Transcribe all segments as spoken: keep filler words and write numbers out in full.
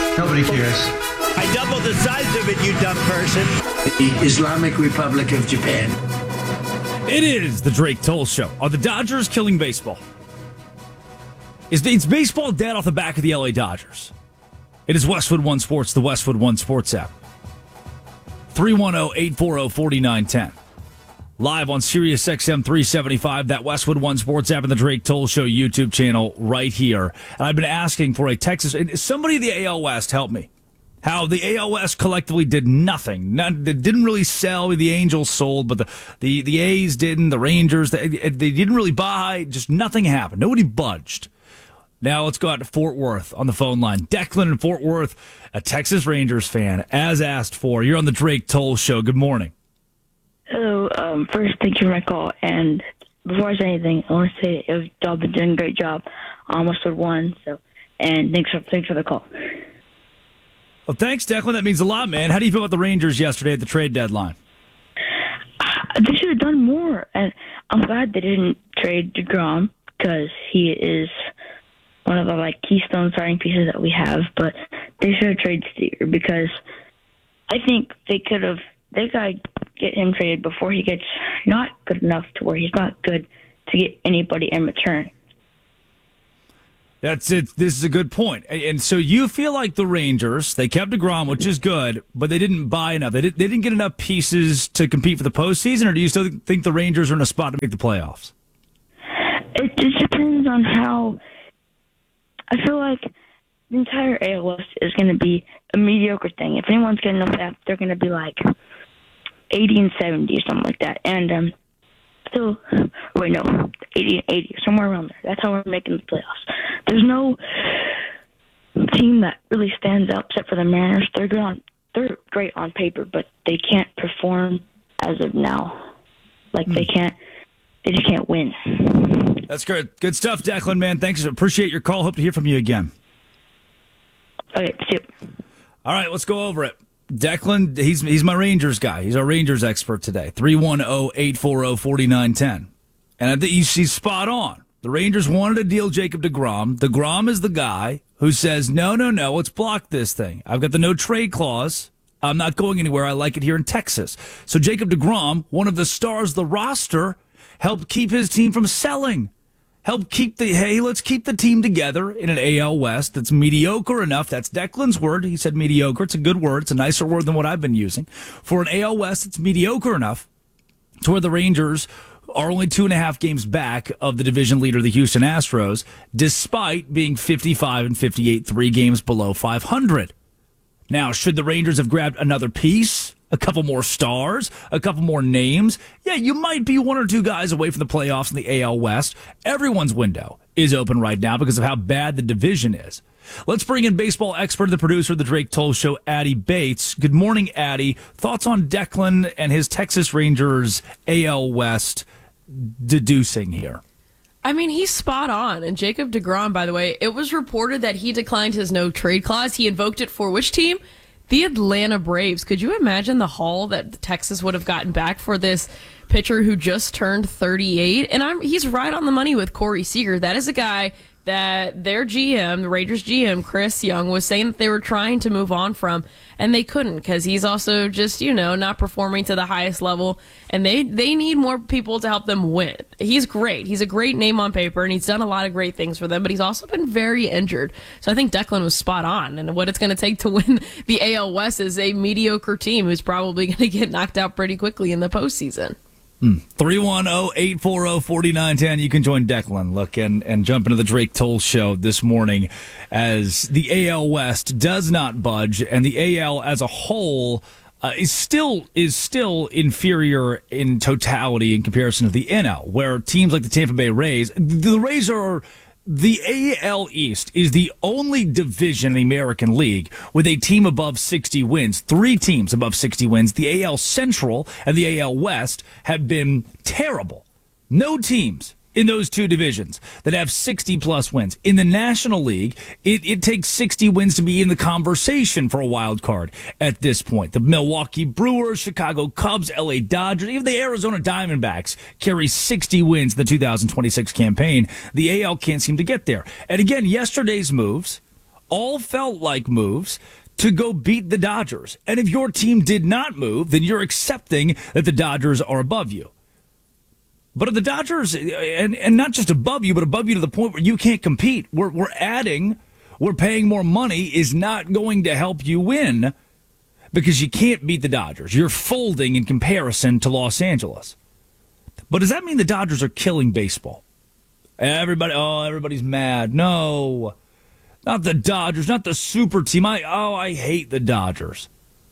Nobody cares. I doubled the size of it, you dumb person. The Islamic Republic of Japan. It is the Drake Toll Show. Are the Dodgers killing baseball? Is it's baseball dead off the back of the L A Dodgers? It is Westwood One Sports, the Westwood One Sports app. three one zero, eight four zero, four nine one zero. Live on Sirius X M three seventy-five, that Westwood One Sports app, and the Drake Toll Show YouTube channel right here. And I've been asking for a Texas... Somebody in the A L West help me. How the A L West collectively did nothing. None, they didn't really sell. The Angels sold, but the, the, the A's didn't. The Rangers, they, they didn't really buy. Just nothing happened. Nobody budged. Now let's go out to Fort Worth on the phone line. Declan in Fort Worth, a Texas Rangers fan, as asked for. You're on the Drake Toll Show. Good morning. Hello. Um, first, thank you for my call. And before I say anything, I want to say it y'all been doing a great job. I almost would won. So, and thanks for thanks for the call. Well, thanks, Declan. That means a lot, man. How do you feel about the Rangers yesterday at the trade deadline? Uh, they should have done more, and I'm glad they didn't trade DeGrom because he is one of the like keystone starting pieces that we have. But they should have traded Steer because I think they could have. They got to get him traded before he gets not good enough to where he's not good to get anybody in return. That's it. This is a good point. And so you feel like the Rangers, they kept DeGrom, which is good, but they didn't buy enough. They, did, they didn't get enough pieces to compete for the postseason, or do you still think the Rangers are in a spot to make the playoffs? It just depends on how. I feel like the entire A L West is going to be a mediocre thing. If anyone's getting up that, they're going to be like eighty and seventy or something like that. And um, still, wait, no, eighty and eighty, somewhere around there. That's how we're making the playoffs. There's no team that really stands out except for the Mariners. They're good on, they're great on paper, but they can't perform as of now. Like mm. they can't, they just can't win. That's good. Good stuff, Declan, man. Thanks. Appreciate your call. Hope to hear from you again. Okay, see you. All right, let's go over it. Declan, he's he's my Rangers guy. He's our Rangers expert today. three one zero, eight four zero, four nine one zero. And I think he's, he's spot on. The Rangers wanted to deal Jacob DeGrom. DeGrom is the guy who says, no, no, no, let's block this thing. I've got the no trade clause. I'm not going anywhere. I like it here in Texas. So Jacob DeGrom, one of the stars of the roster, helped keep his team from selling. Help keep the, hey, let's keep the team together in an A L West that's mediocre enough. That's Declan's word. He said mediocre. It's a good word. It's a nicer word than what I've been using. For an A L West that's mediocre enough to where the Rangers are only two and a half games back of the division leader, the Houston Astros, despite being fifty-five and fifty-eight, three games below five hundred. Now, should the Rangers have grabbed another piece? A couple more stars, a couple more names. Yeah, you might be one or two guys away from the playoffs in the A L West. Everyone's window is open right now because of how bad the division is. Let's bring in baseball expert, the producer of the Drake Toll Show, Addy Bates. Good morning, Addy. Thoughts on Declan and his Texas Rangers A L West deducing here? I mean, he's spot on. And Jacob DeGrom, by the way, it was reported that he declined his no trade clause. He invoked it for which team? The Atlanta Braves. Could you imagine the haul that Texas would have gotten back for this pitcher who just turned thirty-eight? And I'm he's right on the money with Corey Seager. That is a guy that their G M, the Rangers G M, Chris Young, was saying that they were trying to move on from, and they couldn't because he's also just, you know, not performing to the highest level, and they, they need more people to help them win. He's great. He's a great name on paper, and he's done a lot of great things for them, but he's also been very injured. So I think Declan was spot on, and what it's going to take to win the A L West is a mediocre team who's probably going to get knocked out pretty quickly in the postseason. three one zero, eight four zero, four nine one zero. You can join Declan, look, and, and jump into the Drake Toll Show this morning as the A L West does not budge, and the A L as a whole uh, is still is still inferior in totality in comparison to the N L, where teams like the Tampa Bay Rays, the Rays are... The A L East is the only division in the American League with a team above sixty wins. Three teams above sixty wins. The A L Central and the A L West have been terrible. No teams in those two divisions that have sixty-plus wins. In the National League, it, it takes sixty wins to be in the conversation for a wild card at this point. The Milwaukee Brewers, Chicago Cubs, L A Dodgers, even the Arizona Diamondbacks carry sixty wins in the two thousand twenty-six campaign. The A L can't seem to get there. And again, yesterday's moves all felt like moves to go beat the Dodgers. And if your team did not move, then you're accepting that the Dodgers are above you. But if the Dodgers, and, and not just above you, but above you to the point where you can't compete, we're, we're adding, we're paying more money is not going to help you win because you can't beat the Dodgers. You're folding in comparison to Los Angeles. But does that mean the Dodgers are killing baseball? Everybody, oh, everybody's mad. No. Not the Dodgers, not the super team. I oh, I hate the Dodgers.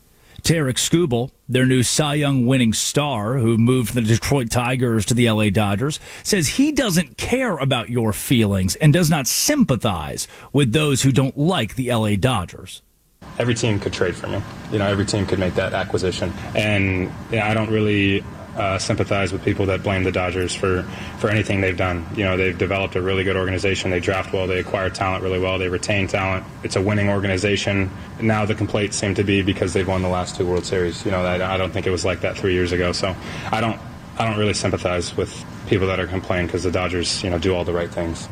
Tarik Skubal, their new Cy Young winning star who moved from the Detroit Tigers to the L A Dodgers, says he doesn't care about your feelings and does not sympathize with those who don't like the L A Dodgers. Every team could trade for me. You know, every team could make that acquisition. And yeah, I don't really Uh, sympathize with people that blame the Dodgers for, for anything they've done. You know, they've developed a really good organization. They draft well. They acquire talent really well. They retain talent. It's a winning organization. Now the complaints seem to be because they've won the last two World Series. You know, I, I don't think it was like that three years ago. So I don't, I don't really sympathize with people that are complaining because the Dodgers, you know, do all the right things.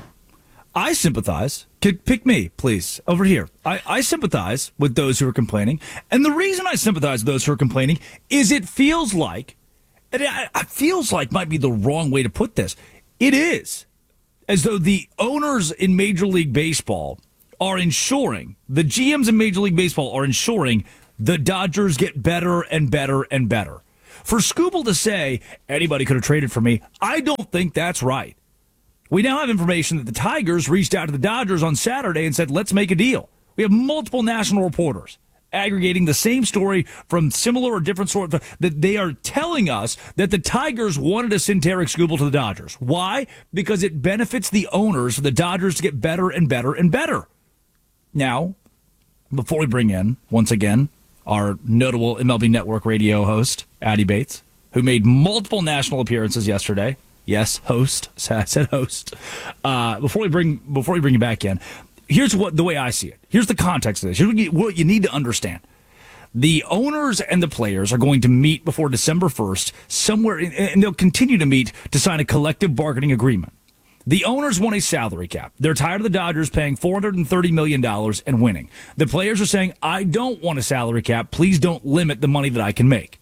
I sympathize. Pick me, please, over here. I, I sympathize with those who are complaining. And the reason I sympathize with those who are complaining is it feels like And it, it feels like might be the wrong way to put this. It is as though the owners in Major League Baseball are ensuring, the G Ms in Major League Baseball are ensuring the Dodgers get better and better and better. For Skubal to say, anybody could have traded for me, I don't think that's right. We now have information that the Tigers reached out to the Dodgers on Saturday and said, let's make a deal. We have multiple national reporters aggregating the same story from similar or different sources, that they are telling us that the Tigers wanted to send Tarik Skubal to the Dodgers. Why? Because it benefits the owners for the Dodgers to get better and better and better. Now, before we bring in, once again, our notable M L B Network radio host, Addy Bates, who made multiple national appearances yesterday. Yes, host. I said host. Uh, before we bring before we bring you back in, here's what the way I see it. Here's the context of this. Here's what you, what you need to understand. The owners and the players are going to meet before December first somewhere, and they'll continue to meet to sign a collective bargaining agreement. The owners want a salary cap. They're tired of the Dodgers paying four hundred thirty million dollars and winning. The players are saying, I don't want a salary cap. Please don't limit the money that I can make.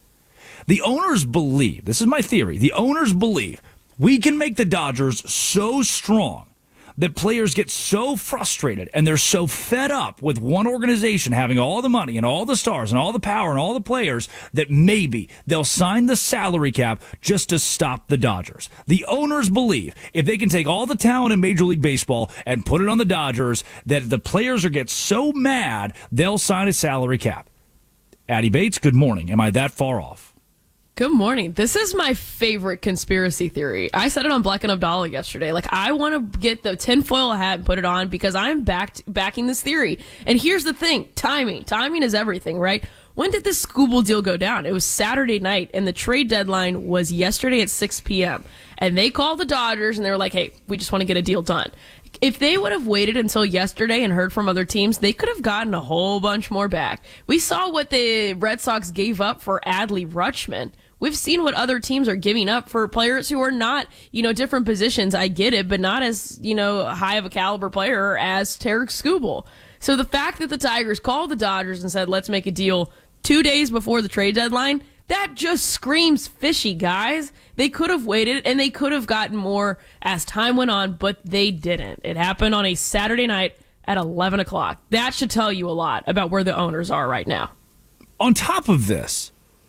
The owners believe, this is my theory, the owners believe we can make the Dodgers so strong that players get so frustrated and they're so fed up with one organization having all the money and all the stars and all the power and all the players that maybe they'll sign the salary cap just to stop the Dodgers. The owners believe if they can take all the talent in Major League Baseball and put it on the Dodgers, that the players will get so mad they'll sign a salary cap. Addy Bates, good morning. Am I that far off? Good morning. This is my favorite conspiracy theory. I said it on Black and Abdallah yesterday. Like, I want to get the tinfoil hat and put it on because I'm backed, backing this theory. And here's the thing. Timing. Timing is everything, right? When did this Skubal deal go down? It was Saturday night, and the trade deadline was yesterday at six p.m. And they called the Dodgers, and they were like, hey, we just want to get a deal done. If they would have waited until yesterday and heard from other teams, they could have gotten a whole bunch more back. We saw what the Red Sox gave up for Adley Rutschman. We've seen what other teams are giving up for players who are not, you know, different positions. I get it, but not as, you know, high of a caliber player as Tarik Skubal. So the fact that the Tigers called the Dodgers and said, let's make a deal two days before the trade deadline, that just screams fishy, guys. They could have waited and they could have gotten more as time went on, but they didn't. It happened on a Saturday night at eleven o'clock. That should tell you a lot about where the owners are right now. On top of this,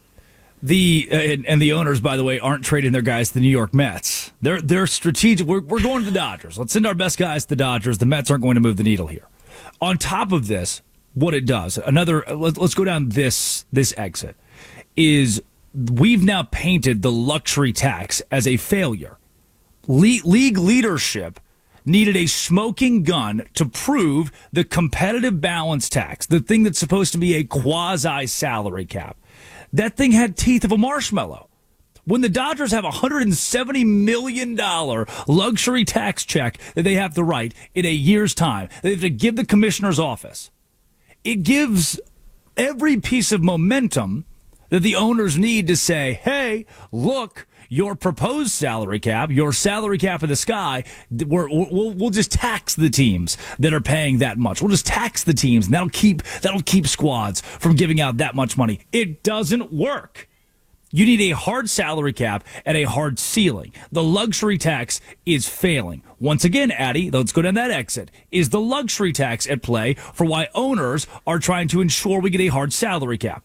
The uh, and, and the owners, by the way, aren't trading their guys to the New York Mets. They're they're strategic. We're we're going to the Dodgers. Let's send our best guys to the Dodgers. The Mets aren't going to move the needle here. On top of this, what it does, another. Let, let's go down this this exit. Is we've now painted the luxury tax as a failure. Le- league leadership needed a smoking gun to prove the competitive balance tax, the thing that's supposed to be a quasi salary cap. That thing had teeth of a marshmallow. When the Dodgers have a one hundred seventy million dollars luxury tax check that they have to write in a year's time, they have to give the commissioner's office, it gives every piece of momentum that the owners need to say, hey, look, your proposed salary cap, your salary cap in the sky, we're, we'll, we'll just tax the teams that are paying that much. We'll just tax the teams, and that'll keep, that'll keep squads from giving out that much money. It doesn't work. You need a hard salary cap and a hard ceiling. The luxury tax is failing. Once again, Addy, let's go down that exit. Is the luxury tax at play for why owners are trying to ensure we get a hard salary cap?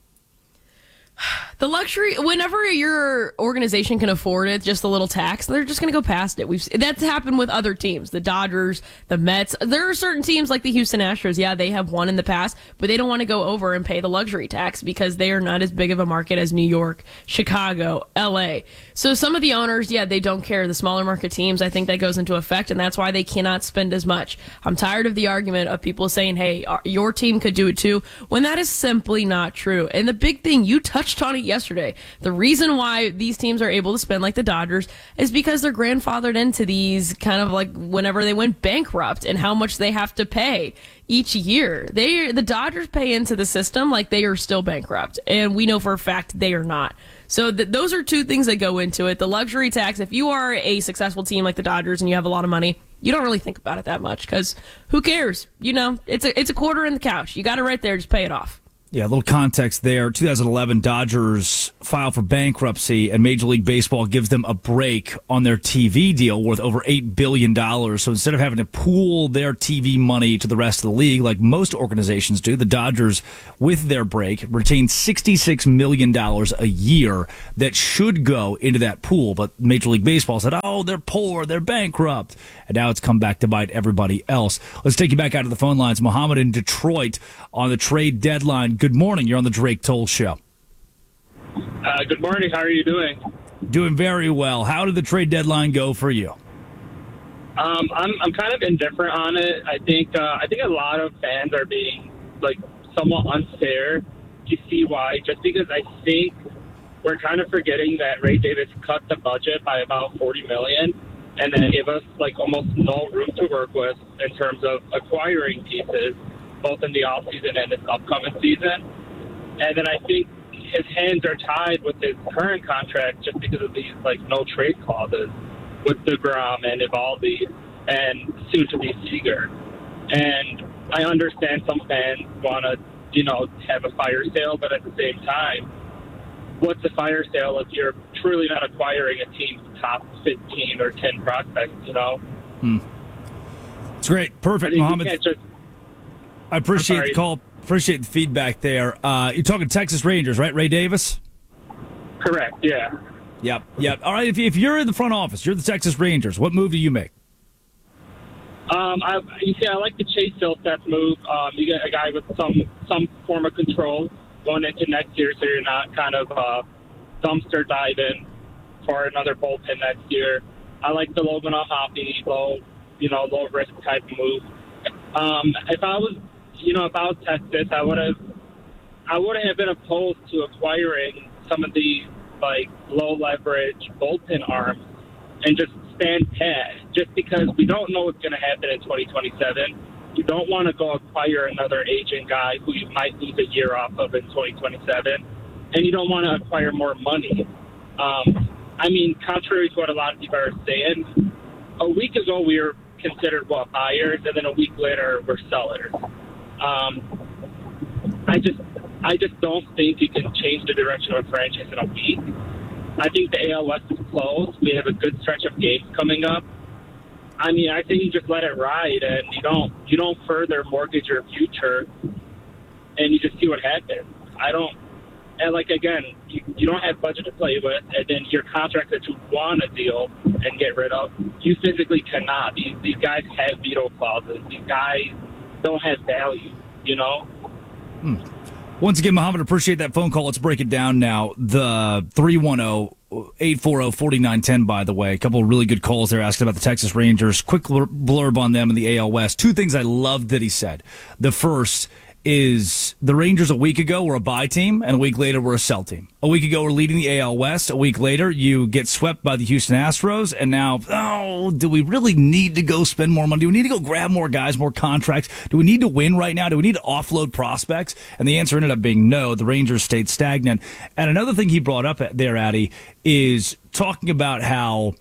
The luxury, whenever your organization can afford it, just a little tax, they're just going to go past it. We've that's happened with other teams, the Dodgers, the Mets. There are certain teams like the Houston Astros. Yeah, they have won in the past, but they don't want to go over and pay the luxury tax because they are not as big of a market as New York, Chicago, L A. So some of the owners, yeah, they don't care. The smaller market teams, I think that goes into effect, and that's why they cannot spend as much. I'm tired of the argument of people saying, hey, your team could do it too, when that is simply not true. And the big thing, you touched on it yesterday. The reason why these teams are able to spend like the Dodgers is because they're grandfathered into these kind of like whenever they went bankrupt and how much they have to pay each year. They the Dodgers pay into the system like they are still bankrupt, and we know for a fact they are not. So th- those are two things that go into it. The luxury tax, if you are a successful team like the Dodgers and you have a lot of money, you don't really think about it that much because who cares? You know, it's a it's a quarter in the couch. You got it right there. Just pay it off. Yeah, a little context there. twenty eleven Dodgers filed for bankruptcy, and Major League Baseball gives them a break on their T V deal worth over eight billion dollars. So instead of having to pool their T V money to the rest of the league, like most organizations do, the Dodgers, with their break, retain sixty-six million dollars a year that should go into that pool. But Major League Baseball said, oh, they're poor, they're bankrupt. And now it's come back to bite everybody else. Let's take you back out to the phone lines. Mohammed in Detroit on the trade deadline. Good morning. You're on the Drake Toll Show. Uh, good morning. How are you doing? Doing very well. How did the trade deadline go for you? Um, I'm I'm kind of indifferent on it. I think uh, I think a lot of fans are being like somewhat unfair. You see why? Just because I think we're kind of forgetting that Ray Davis cut the budget by about forty million dollars and then gave us like almost no room to work with in terms of acquiring pieces, both in the offseason and this upcoming season. And then I think his hands are tied with his current contract just because of these like no trade clauses with DeGrom and Eovaldi and soon to be Seager. And I understand some fans want to, you know, have a fire sale, but at the same time, what's a fire sale if you're truly not acquiring a team's top fifteen or ten prospects, you know? Hmm. It's great. Perfect, Mohammed. Just, I appreciate the call. Appreciate the feedback there. Uh, you're talking Texas Rangers, right? Ray Davis? Correct, yeah. Yep, yep. All right, if, if you're in the front office, you're the Texas Rangers, what move do you make? Um, I, you see, I like the Chase Silseth move. Um, you get a guy with some some form of control going into next year, so you're not kind of uh, dumpster diving for another bullpen next year. I like the Logan O'Hoppe, low, you know, low risk type move. Um, if I was, you know, about Texas, I would have, I wouldn't have been opposed to acquiring some of the like low leverage bullpen arms and just stand pat, just because we don't know what's going to happen in twenty twenty-seven. You don't want to go acquire another aging guy who you might lose a year off of in twenty twenty-seven, and you don't want to acquire more money. Um, I mean, contrary to what a lot of people are saying, a week ago we were considered, what, buyers, and then a week later we're sellers. Um, I just I just don't think you can change the direction of a franchise in a week. I think the A L West is close. We have a good stretch of games coming up. I mean, I think you just let it ride, and you don't you don't further mortgage your future, and you just see what happens. I don't, and like again, you, you don't have budget to play with, and then your contract that you want to deal and get rid of, you physically cannot. These these guys have veto clauses. These guys don't have value, you know. Hmm. Once again, Mohammed, appreciate that phone call. Let's break it down now. The three one zero, eight four zero, four nine one zero, by the way. A couple of really good calls there asking about the Texas Rangers. Quick blurb on them in the A L West. Two things I loved that he said. The first is the Rangers a week ago were a bye team, and a week later were a sell team. A week ago we're leading the A L West. A week later you get swept by the Houston Astros, and now, oh, do we really need to go spend more money? Do we need to go grab more guys, more contracts? Do we need to win right now? Do we need to offload prospects? And the answer ended up being no. The Rangers stayed stagnant. And another thing he brought up there, Addy, is talking about how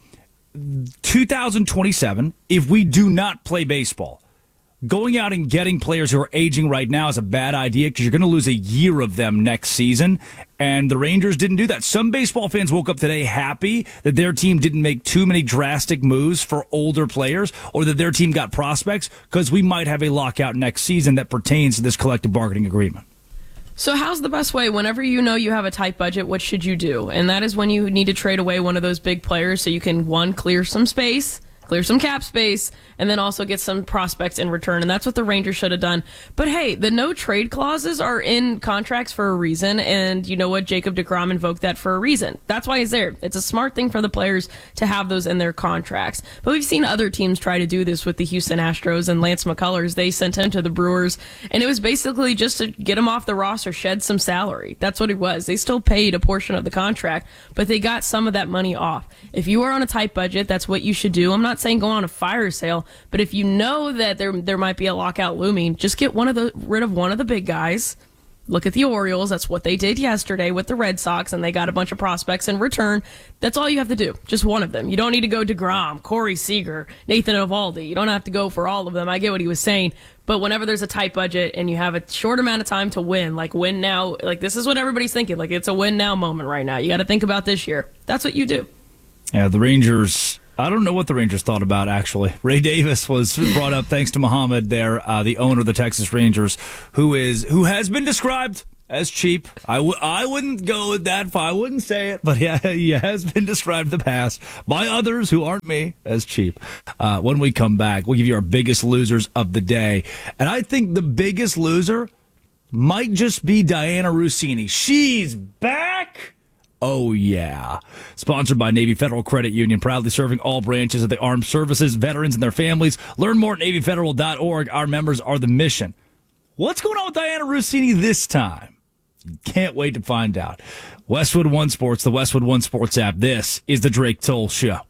two thousand twenty-seven, if we do not play baseball, going out and getting players who are aging right now is a bad idea because you're going to lose a year of them next season. And the Rangers didn't do that. Some baseball fans woke up today happy that their team didn't make too many drastic moves for older players or that their team got prospects because we might have a lockout next season that pertains to this collective bargaining agreement. So how's the best way? Whenever you know you have a tight budget, what should you do? And that is when you need to trade away one of those big players so you can, one, clear some space, clear some cap space, and then also get some prospects in return. And that's what the Rangers should have done. But hey, the no trade clauses are in contracts for a reason. And you know what? Jacob deGrom invoked that for a reason. That's why he's there. It's a smart thing for the players to have those in their contracts. But we've seen other teams try to do this with the Houston Astros and Lance McCullers. They sent him to the Brewers, and it was basically just to get him off the roster, shed some salary. That's what it was. They still paid a portion of the contract, but they got some of that money off. If you are on a tight budget, that's what you should do. I'm not saying go on a fire sale, but if you know that there there might be a lockout looming, just get one of the rid of one of the big guys. Look at the Orioles. That's what they did yesterday with the Red Sox, and they got a bunch of prospects in return. That's all you have to do. Just one of them. You don't need to go DeGrom, Corey Seager, Nathan Eovaldi. You don't have to go for all of them. I get what he was saying. But whenever there's a tight budget and you have a short amount of time to win, like win now, like this is what everybody's thinking. Like it's a win now moment right now. You got to think about this year. That's what you do. Yeah, the Rangers, I don't know what the Rangers thought about, actually. Ray Davis was brought up thanks to Muhammad there, uh, the owner of the Texas Rangers, who is who has been described as cheap. I, w- I wouldn't go that far. I wouldn't say it, but yeah, he has been described in the past by others who aren't me as cheap. Uh, when we come back, we'll give you our biggest losers of the day. And I think the biggest loser might just be Diana Russini. She's back! Oh, yeah. Sponsored by Navy Federal Credit Union, proudly serving all branches of the armed services, veterans, and their families. Learn more at Navy Federal dot org. Our members are the mission. What's going on with Diana Russini this time? Can't wait to find out. Westwood One Sports, the Westwood One Sports app. This is the Drake Toll Show.